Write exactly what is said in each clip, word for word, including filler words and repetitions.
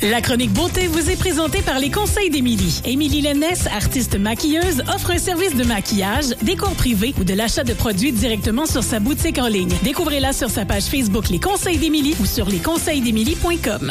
La chronique beauté vous est présentée par les conseils d'Émilie. Émilie Lennès, artiste maquilleuse, offre un service de maquillage, décor privé ou de l'achat de produits directement sur sa boutique en ligne. Découvrez-la sur sa page Facebook Les Conseils d'Émilie ou sur les conseils d'émilie point com.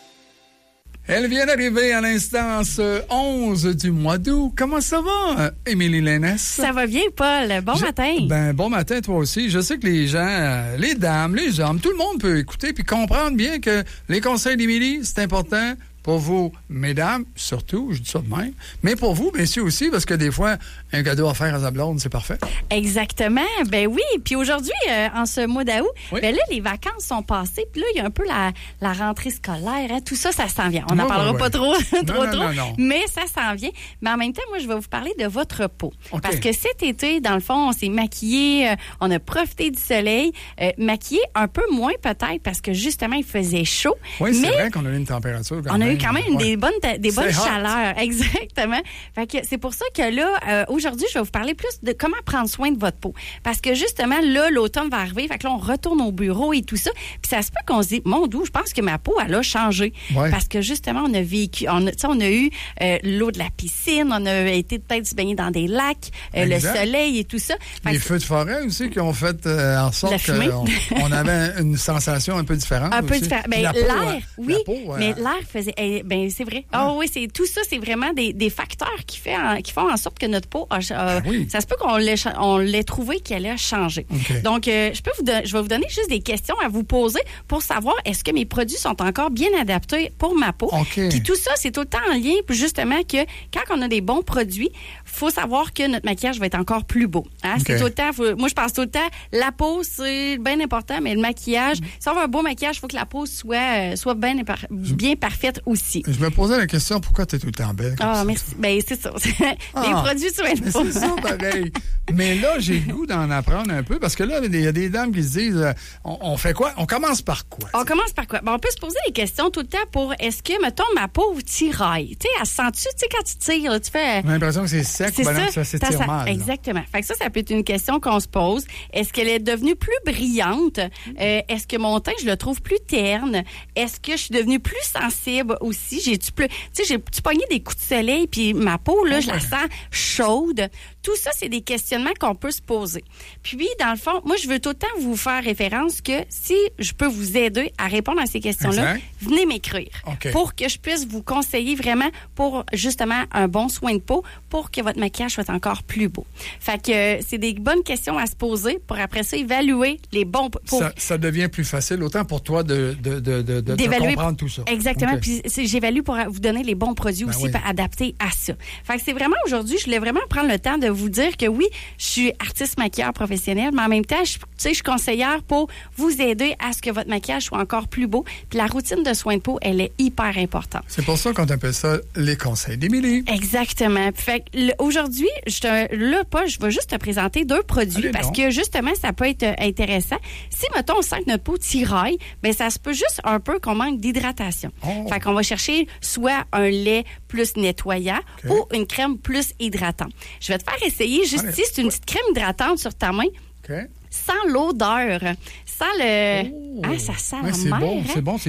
Elle vient d'arriver à l'instant ce onze du mois d'août. Comment ça va, Émilie Lennès? Ça va bien, Paul. Bon Je, matin. Ben, bon matin, toi aussi. Je sais que les gens, les dames, les hommes, tout le monde peut écouter puis comprendre bien que les conseils d'Émilie, c'est important pour vous, mesdames, surtout, je dis ça de même, mais pour vous, messieurs aussi, parce que des fois, un cadeau à faire à sa blonde, c'est parfait. Exactement. Ben oui. Puis aujourd'hui, euh, en ce mois d'août, oui. ben là, les vacances sont passées. Puis là, il y a un peu la, la rentrée scolaire. Hein. Tout ça, ça s'en vient. On n'en oui, parlera oui, pas oui. trop, trop, non, trop. Non, non. Mais ça s'en vient. Mais en même temps, moi, je vais vous parler de votre peau. Okay. Parce que cet été, dans le fond, on s'est maquillé, euh, on a profité du soleil, euh, maquillé un peu moins peut-être parce que justement, il faisait chaud. Oui, c'est mais vrai qu'on a eu une température quand on même. a eu quand même ouais. des bonnes des bonnes C'est hot. chaleurs, exactement. Fait que c'est pour ça que là, euh, aujourd'hui, je vais vous parler plus de comment prendre soin de votre peau. Parce que justement, là, l'automne va arriver, fait que là, on retourne au bureau et tout ça. Puis ça se peut qu'on se dise, mon Dieu, je pense que ma peau, elle a changé. Ouais. Parce que justement, on a vécu, on a, on a eu euh, l'eau de la piscine, on a été peut-être se baigner dans des lacs, euh, le soleil et tout ça. Fait les que, feux de forêt aussi qui ont fait euh, en sorte qu'on on avait une sensation un peu différente. Un aussi. peu différente. Ben, l'air, euh, oui, la peau, euh, mais l'air faisait. Eh, ben, c'est vrai. Ah oh, oui, c'est tout ça, c'est vraiment des, des facteurs qui, fait en, qui font en sorte que notre peau, a, euh, oui. ça se peut qu'on l'ait, on l'ait trouvé qu'elle a changé. Okay. Donc, euh, je peux vous, don- je vais vous donner juste des questions à vous poser pour savoir est-ce que mes produits sont encore bien adaptés pour ma peau. Okay. Puis tout ça, c'est tout le temps en lien, puis justement que quand on a des bons produits, faut savoir que notre maquillage va être encore plus beau. Hein? Okay. C'est tout le temps. Faut, moi, je pense tout le temps, la peau c'est bien important, mais le maquillage, mm. si on veut un beau maquillage, il faut que la peau soit soit bien par, bien parfaite aussi. Je me posais la question pourquoi tu es tout le temps belle. Ah, merci. Ben, c'est ça. Ah, les produits soins de peau. C'est ça, pareil. Mais là, j'ai le goût d'en apprendre un peu parce que là, il y a des dames qui se disent euh, on, on fait quoi? On commence par quoi? On commence par quoi? Ben, on peut se poser des questions tout le temps pour est-ce que, mettons, ma peau tiraille? Tu sais, elle se sent-tu, tu sais, quand tu tires, là, tu fais. J'ai l'impression que c'est sec, c'est ben ça, non, ça s'étire ça, mal. Exactement. Fait que ça, ça peut être une question qu'on se pose. Est-ce qu'elle est devenue plus brillante? Euh, est-ce que mon teint, je le trouve plus terne? Est-ce que je suis devenue plus sensible aussi? J'ai-tu plus. Tu sais, j'ai-tu pogné des coups de soleil, puis ma peau, là, oh, je ouais. la sens chaude. Tout ça, c'est des questionnements qu'on peut se poser. Puis, dans le fond, moi, je veux tout le temps vous faire référence que si je peux vous aider à répondre à ces questions-là, exact. Venez m'écrire okay. pour que je puisse vous conseiller vraiment pour, justement, un bon soin de peau pour que votre maquillage soit encore plus beau. Fait que euh, c'est des bonnes questions à se poser pour, après ça, évaluer les bons... Pour... Ça, ça devient plus facile, autant pour toi de, de, de, de, de, de comprendre tout ça. Exactement. Okay. Puis, j'évalue pour vous donner les bons produits ben aussi oui. adaptés à ça. Fait que c'est vraiment, aujourd'hui, je voulais vraiment prendre le temps de vous dire que oui, je suis artiste maquilleur professionnelle, mais en même temps, je, tu sais, je suis conseillère pour vous aider à ce que votre maquillage soit encore plus beau. Puis la routine de soins de peau, elle est hyper importante. C'est pour ça qu'on appelle ça les conseils d'Émilie. Exactement. Fait que aujourd'hui, je te, là, pas, je vais juste te présenter deux produits Allez parce donc. que justement, ça peut être intéressant. Si, mettons, on sent que notre peau tiraille, bien, ça se peut juste un peu qu'on manque d'hydratation. Oh. Fait qu'on va chercher soit un lait plus nettoyant okay. ou une crème plus hydratante. Je vais te faire essayer juste Allez. ici, c'est une petite crème hydratante sur ta main. Okay. Sans l'odeur, sans le... Oh. Ah, ça sent ouais, la c'est mer. Bon, hein? c'est bon,